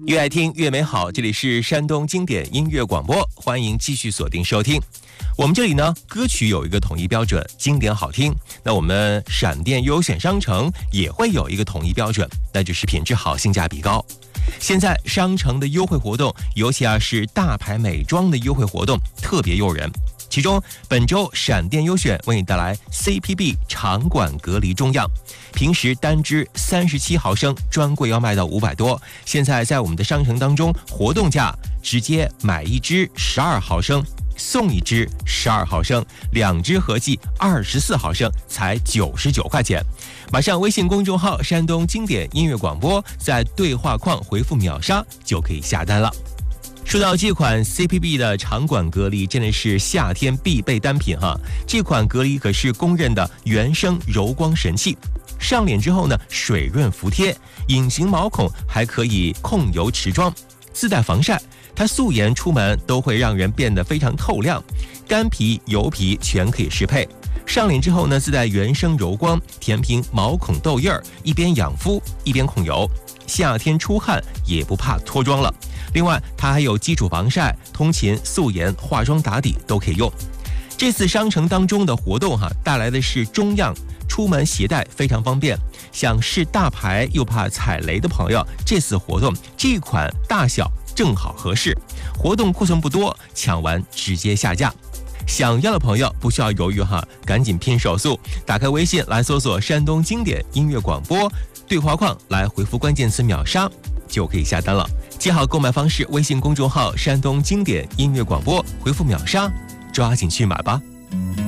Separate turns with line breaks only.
越爱听越美好，这里是山东经典音乐广播，欢迎继续锁定收听。我们这里呢，歌曲有一个统一标准，经典好听。那我们闪电优选商城也会有一个统一标准，那就是品质好，性价比高。现在商城的优惠活动，尤其是大牌美妆的优惠活动特别诱人。其中本周闪电优选为你带来 CPB 长管隔离中样，平时单支37毫升专柜要卖到500多，现在在我们的商城当中活动价，直接买一支12毫升送一支12毫升，2支合计24毫升才99块钱。马上微信公众号山东经典音乐广播，在对话框回复秒杀就可以下单了。说到这款 CPB 的长管隔离，真的是夏天必备单品哈。这款隔离可是公认的原生柔光神器，上脸之后呢，水润服帖，隐形毛孔还可以控油持妆，自带防晒。它素颜出门都会让人变得非常透亮，干皮油皮全可以适配。上脸之后呢，自带原生柔光，填平毛孔痘印儿，一边养肤一边控油，夏天出汗也不怕脱妆了。另外它还有基础防晒、通勤、素颜、化妆打底都可以用。这次商城当中的活动带来的是中样，出门携带非常方便。想试大牌又怕踩雷的朋友，这次活动这款大小正好合适。活动库存不多，抢完直接下架。想要的朋友不需要犹豫赶紧拼手速，打开微信来搜索山东经典音乐广播，对话框来回复关键词秒杀就可以下单了。记好购买方式，微信公众号山东经典音乐广播，回复秒杀，抓紧去买吧。